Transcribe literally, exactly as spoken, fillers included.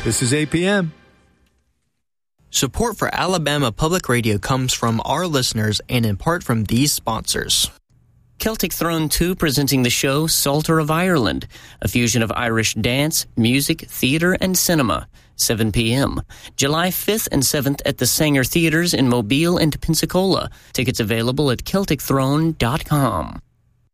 This is A P M. Support for Alabama Public Radio comes from our listeners and in part from these sponsors. Celtic Throne two presenting the show Psalter of Ireland, a fusion of Irish dance, music, theater, and cinema. seven p.m. July fifth and seventh at the Sanger Theaters in Mobile and Pensacola. Tickets available at Celtic Throne dot com.